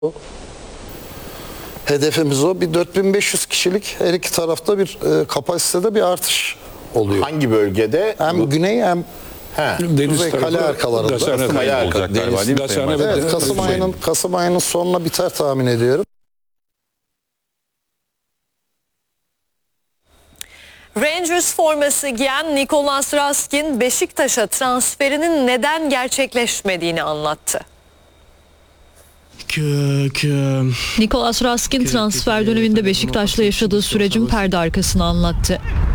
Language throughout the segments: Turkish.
Hedefimiz o. Bir 4500 kişilik her iki tarafta bir kapasitede bir artış oluyor. Hangi bölgede? Hem güney hem kuzey kale arkalarında. Kasım ayı olacak galiba değil mi Sayın Başkan? Evet, Kasım ayının sonuna biter tahmin ediyorum. Rangers forması giyen Nicolas Raskin Beşiktaş'a transferinin neden gerçekleşmediğini anlattı. Nicolas Raskin transfer döneminde Beşiktaş'la yaşadığı sürecin perde arkasını anlattı.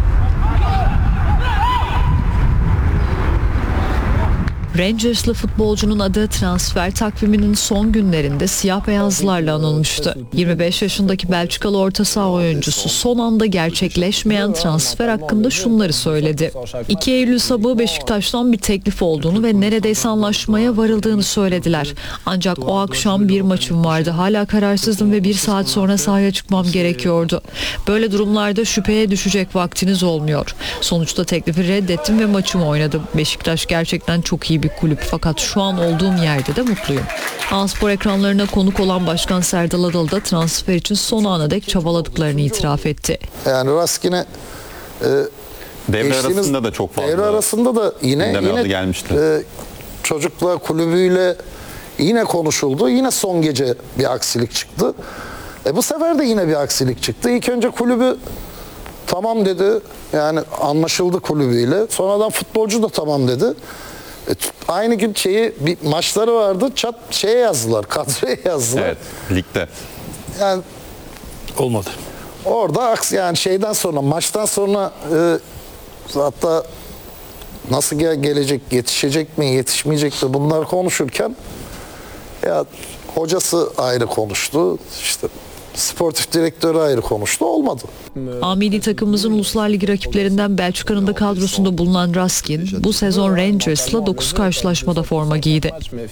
Rangers'lı futbolcunun adı transfer takviminin son günlerinde siyah beyazlarla anılmıştı. 25 yaşındaki Belçikalı orta saha oyuncusu son anda gerçekleşmeyen transfer hakkında şunları söyledi. 2 Eylül sabahı Beşiktaş'tan bir teklif olduğunu ve neredeyse anlaşmaya varıldığını söylediler. Ancak o akşam bir maçım vardı. Hala kararsızdım ve 1 saat sonra sahaya çıkmam gerekiyordu. Böyle durumlarda şüpheye düşecek vaktiniz olmuyor. Sonuçta teklifi reddettim ve maçımı oynadım. Beşiktaş gerçekten çok iyi bir kulüp, fakat şu an olduğum yerde de mutluyum. A-Spor ekranlarına konuk olan Başkan Serdal Adalı da transfer için son ana dek çabaladıklarını itiraf etti. Yani Raskin'e devre arasında da çok fazla. Devre arasında da yine gelmişti. Çocuklar kulübüyle yine konuşuldu. Yine son gece bir aksilik çıktı. Bu sefer de yine bir aksilik çıktı. İlk önce kulübü tamam dedi. Yani anlaşıldı kulübüyle. Sonradan futbolcu da tamam dedi. Aynı gün bir maçları vardı. Şeye yazdılar. Kadroya yazdılar. Evet, ligde. Yani olmadı. Orada yani şeyden sonra, maçtan sonra hatta nasıl gelecek, yetişecek mi, yetişmeyecek mi, bunlar konuşurken ya hocası ayrı konuştu. İşte sportif direktörü ayrı konuştu. Olmadı. A-Milli takımımızın Uluslar Ligi rakiplerinden Belçika'nın da kadrosunda bulunan Raskin bu sezon Rangers'la 9 karşılaşmada forma giydi.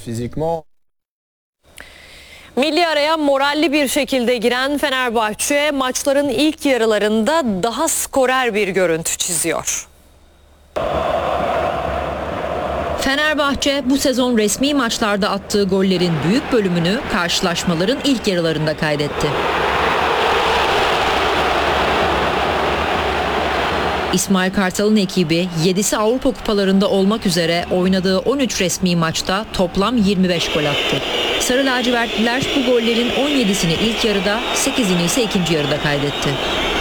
Milli araya moralli bir şekilde giren Fenerbahçe maçların ilk yarılarında daha skorer bir görüntü çiziyor. Fenerbahçe bu sezon resmi maçlarda attığı gollerin büyük bölümünü karşılaşmaların ilk yarılarında kaydetti. İsmail Kartal'ın ekibi 7'si Avrupa kupalarında olmak üzere oynadığı 13 resmi maçta toplam 25 gol attı. Sarı lacivertliler bu gollerin 17'sini ilk yarıda, 8'ini ise ikinci yarıda kaydetti.